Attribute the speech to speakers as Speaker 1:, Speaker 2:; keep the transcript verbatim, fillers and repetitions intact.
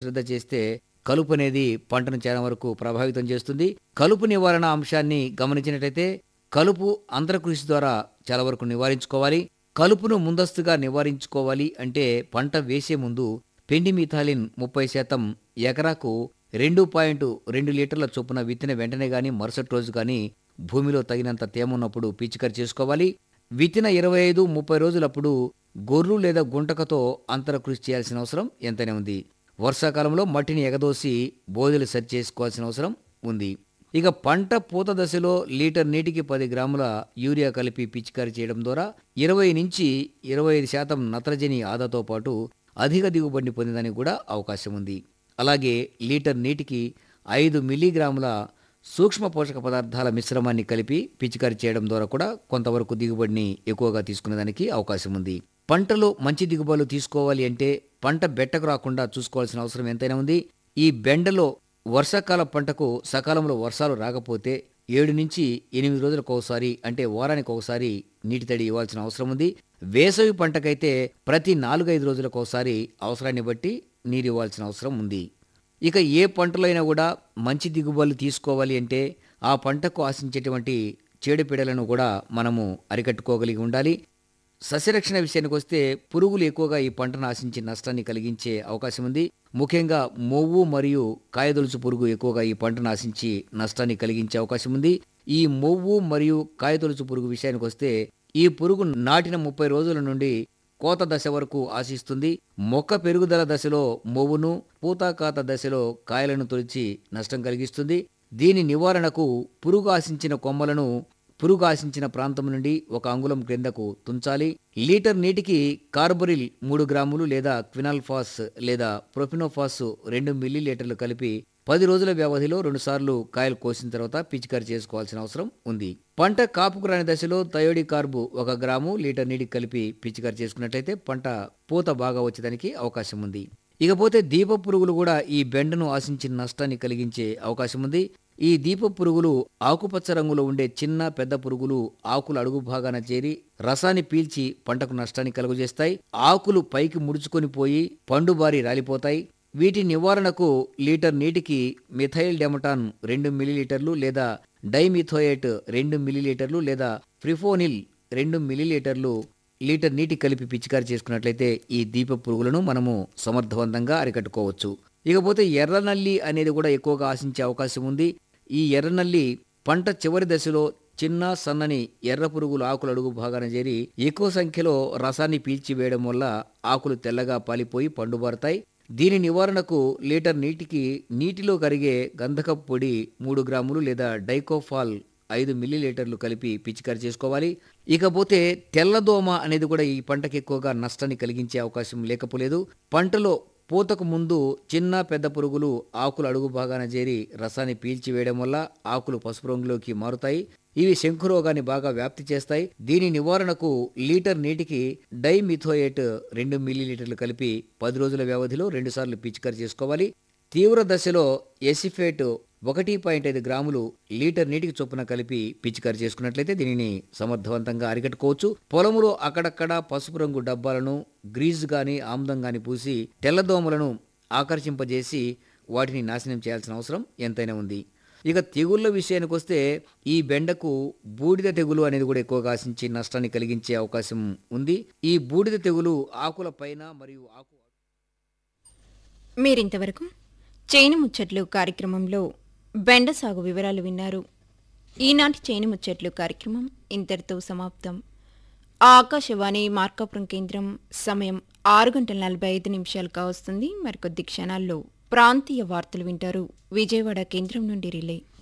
Speaker 1: అశ్రద్ధ చేస్తే కలుపు అనేది పంటను చాలా వరకు ప్రభావితం చేస్తుంది. కలుపు నివారణ అంశాన్ని గమనించినట్లయితే కలుపు అంతరకృషి ద్వారా చాలా వరకు నివారించుకోవాలి. కలుపును ముందస్తుగా నివారించుకోవాలి అంటే పంట వేసే ముందు పెండిమిథాలిన్ ముప్పై శాతం ఎకరాకు రెండు పాయింట్ రెండు లీటర్ల చొప్పున విత్తిన వెంటనే గాని మరుసటి రోజు గాని భూమిలో తగినంత తేమ ఉన్నప్పుడు పిచికారి చేసుకోవాలి. విత్తిన ఇరవై ఐదు ముప్పై రోజులప్పుడు గొర్రు లేదా గుంటకతో అంతర కృషి చేయాల్సిన అవసరం ఎంతైనా ఉంది. వర్షాకాలంలో మట్టిని ఎగదోసి బోదెలు సరి చేసుకోవాల్సిన అవసరం ఉంది. ఇక పంట పూత దశలో లీటర్ నీటికి పది గ్రాముల యూరియా కలిపి పిచికారి చేయడం ద్వారా ఇరవై నుంచి ఇరవై ఐదు శాతం నత్రజని ఆదాతో పాటు అధిక దిగుబడిని పొందేదానికి కూడా అవకాశం ఉంది. అలాగే లీటర్ నీటికి ఐదు మిల్లీగ్రాముల సూక్ష్మ పోషక పదార్థాల మిశ్రమాన్ని కలిపి పిచికారి చేయడం ద్వారా కూడా కొంతవరకు దిగుబడిని ఎక్కువగా తీసుకునేదానికి అవకాశం ఉంది. పంటలో మంచి దిగుబడులు తీసుకోవాలి అంటే పంట బెట్టకు రాకుండా చూసుకోవాల్సిన అవసరం ఎంతైనా ఉంది. ఈ బెండలో వర్షాకాల పంటకు సకాలంలో వర్షాలు రాకపోతే ఏడు నుంచి ఎనిమిది రోజులకు ఒకసారి అంటే వారానికి ఒకసారి నీటి తడి ఇవ్వాల్సిన అవసరం ఉంది. వేసవి పంటకైతే ప్రతి నాలుగైదు రోజులకు ఒకసారి అవసరాన్ని బట్టి నీరు ఇవ్వాల్సిన అవసరం ఉంది. ఇక ఏ పంటలో అయినా కూడా మంచి దిగుబడులు తీసుకోవాలి అంటే ఆ పంటకు ఆశించేటువంటి చీడపీడలను కూడా మనము అరికట్టుకోగలిగి ఉండాలి. సస్యరక్షణ విషయానికి వస్తే పురుగులు ఎక్కువగా ఈ పంటను ఆశించి నష్టాన్ని కలిగించే అవకాశం ఉంది. ముఖ్యంగా మొవ్వు మరియు కాయదొలుచు పురుగు ఎక్కువగా ఈ పంటను ఆశించి నష్టాన్ని కలిగించే అవకాశం ఉంది. ఈ మొవ్వు మరియు కాయదొలుచు పురుగు విషయానికి వస్తే ఈ పురుగు నాటిన ముప్పై రోజుల నుండి కోత దశ వరకు ఆశిస్తుంది. మొక్క పెరుగుదల దశలో మొవ్వును, పూతాకాత దశలో కాయలను తొలిచి నష్టం కలిగిస్తుంది. దీని నివారణకు పురుగు ఆశించిన కొమ్మలను పురుగు ఆశించిన ప్రాంతం నుండి ఒక అంగుళం క్రిందకు తుంచాలి. లీటర్ నీటికి కార్బరిల్ మూడు గ్రాములు లేదా క్వినాల్ఫాస్ లేదా ప్రొఫినోఫాస్ రెండు మిల్లీ లీటర్లు కలిపి పది రోజుల వ్యవధిలో రెండుసార్లు కాయలు కోసిన తర్వాత పిచికారి చేసుకోవాల్సిన అవసరం ఉంది. పంట కాపుకు రాని దశలో థయోడి కార్బు ఒక గ్రాము లీటర్ నీటికి కలిపి పిచికారి చేసుకున్నట్లయితే పంట పూత బాగా వచ్చేదానికి అవకాశం ఉంది. ఇకపోతే దీప పురుగులు కూడా ఈ బెండను ఆశించిన నష్టాన్ని కలిగించే అవకాశం ఉంది. ఈ దీప పురుగులు ఆకుపచ్చ రంగులో ఉండే చిన్న పెద్ద పురుగులు ఆకుల అడుగు భాగాన చేరి రసాన్ని పీల్చి పంటకు నష్టాన్ని కలుగజేస్తాయి. ఆకులు పైకి ముడుచుకొని పోయి పండుబారి రాలిపోతాయి. వీటి నివారణకు లీటర్ నీటికి మిథైల్ డెమటాన్ రెండు మిల్లీలీటర్లు లేదా డైమిథోయేట్ రెండు మిల్లీలీటర్లు లేదా ఫ్రిఫోనిల్ రెండు మిల్లీలీటర్లు లీటర్ నీటి కలిపి పిచికారి చేసుకున్నట్లయితే ఈ దీప పురుగులను మనము సమర్థవంతంగా అరికట్టుకోవచ్చు. ఇకపోతే ఎర్రనల్లి అనేది కూడా ఎక్కువగా ఆశించే అవకాశం ఉంది. ఈ ఎర్రనల్లి పంట చివరి దశలో చిన్న సన్నని ఎర్ర పురుగులు ఆకుల అడుగు భాగాన చేరి ఎక్కువ సంఖ్యలో రసాన్ని పీల్చివేయడం వల్ల ఆకులు తెల్లగా పాలిపోయి పండుబారుతాయి. దీని నివారణకు లీటర్ నీటికి నీటిలో కరిగే గంధకపు పొడి మూడు గ్రాములు లేదా డైకోఫాల్ ఐదు మిల్లీలీటర్లు కలిపి పిచికారి చేసుకోవాలి. ఇకపోతే తెల్లదోమ అనేది కూడా ఈ పంటకు ఎక్కువగా నష్టాన్ని కలిగించే అవకాశం లేకపోలేదు. పంటలో పూతకు ముందు చిన్న పెద్ద పురుగులు ఆకుల అడుగు భాగాన చేరి రసాన్ని పీల్చివేయడం వల్ల ఆకులు పసుపు రంగులోకి మారుతాయి. ఇవి శంఖురోగాన్ని బాగా వ్యాప్తి చేస్తాయి. దీని నివారణకు లీటర్ నీటికి డైమిథోయేట్ రెండు మిల్లీలీటర్లు కలిపి పది రోజుల వ్యవధిలో రెండు సార్లు పిచికారి చేసుకోవాలి. తీవ్ర దశలో ఎసిఫేట్ ఒకటి పాయింట్ ఐదు గ్రాములు లీటర్ నీటికి చొప్పున కలిపి పిచికారి చేసుకున్నట్లయితే దీనిని సమర్థవంతంగా అరికట్టుకోవచ్చు. పొలములో అక్కడక్కడ పసుపు రంగు డబ్బాలను గ్రీజ్ గాని ఆమ్లం గాని పూసి తెల్లదోమలను ఆకర్షింపజేసి వాటిని నాశనం చేయాల్సిన అవసరం ఎంతైనా ఉంది. ఇక తెగుళ్ల విషయానికి వస్తే ఈ బెండకు బూడిద తెగులు అనేది కూడా ఎక్కువగా ఆశించి నష్టాన్ని కలిగించే అవకాశం ఉంది. ఈ బూడిద తెగులు ఆకుల పైన మరియు ఆకు
Speaker 2: మీరింతవరకు చేను ముచ్చట్లు కార్యక్రమంలో బెండ సాగు వివరాలు విన్నారు. ఈనాటి చేను ముచ్చట్లు కార్యక్రమం ఇంతటితో సమాప్తం. ఆకాశవాణి మార్కాపురం కేంద్రం సమయం ఆరు గంటల నలభై ఐదు నిమిషాలు కావస్తుంది. మరికొద్ది క్షణాల్లో ప్రాంతీయ వార్తలు వింటారు. విజయవాడ కేంద్రం నుండి రిలే.